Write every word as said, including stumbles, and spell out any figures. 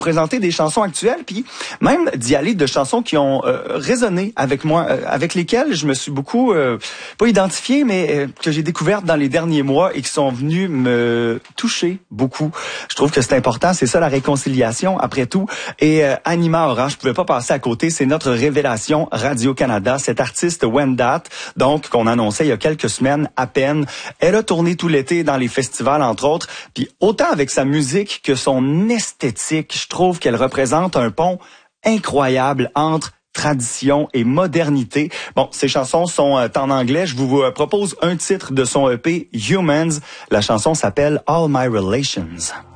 présenter des chansons actuelles, puis même d'y aller de chansons qui ont euh, résonné avec moi, euh, avec lesquelles je me suis beaucoup, euh, pas identifié, mais euh, que j'ai découvertes dans les derniers mois et qui sont venues me toucher beaucoup. Je trouve que c'est important, c'est ça la réconciliation après tout. Et euh, Anima Orange, je pouvais pas passer à côté, c'est notre révélation Radio-Canada, cette artiste Wendat, donc qu'on annonçait il y a quelques semaines à peine. Elle a tourné tout l'été dans les festivals, entre autres, puis autant avec sa musique que son esthétique, je trouve qu'elle représente un pont incroyable entre tradition et modernité. Bon, ces chansons sont euh, en anglais. Je vous euh, propose un titre de son E P, Humans. La chanson s'appelle All My Relations.